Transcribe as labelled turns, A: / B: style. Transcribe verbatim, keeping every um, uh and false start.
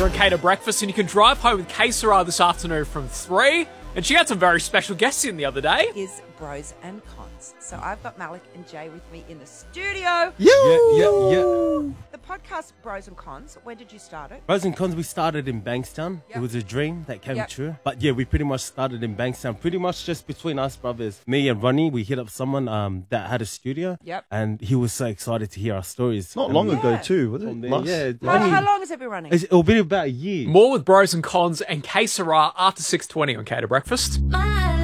A: You're on Cater Breakfast, and you can drive home with K Sarah this afternoon from three. And she had some very special guests in the other day.
B: Is Bros and Cons. So I've got Malik and Jay with me in the studio.
C: Yeah, yeah, yeah.
B: The podcast Bros and Cons, when did you start it?
C: Pros and Cons, we started in Bankstown.
B: Yep.
C: It was a dream that came
B: Yep.
C: true. But yeah, we pretty much started in Bankstown. Pretty much just between us brothers. Me and Ronnie, we hit up someone um, that had a studio.
B: Yep.
C: And he was so excited to hear our stories.
D: Not
C: And
D: long
C: we-
D: ago
B: Yeah.
D: too, was it?
C: From there,
D: Last-
C: yeah.
B: How,
C: Ronnie-
B: how long has it been running?
C: It's- It'll be about a year.
A: More with Bros and Cons and K Sarah after six twenty on Cater Breakfast.
E: My